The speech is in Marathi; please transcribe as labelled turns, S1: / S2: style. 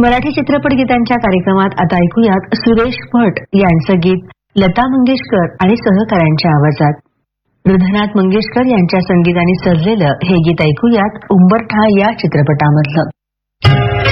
S1: मराठी चित्रपट गीतांच्या कार्यक्रमात आता ऐकूयात सुरेश भट यांचं गीत लता मंगेशकर आणि सहकाऱ्यांच्या आवाजात. हृदयनाथ मंगेशकर यांच्या संगीताने सजलेलं हे गीत ऐकूयात उंबरठा या चित्रपटामधलं.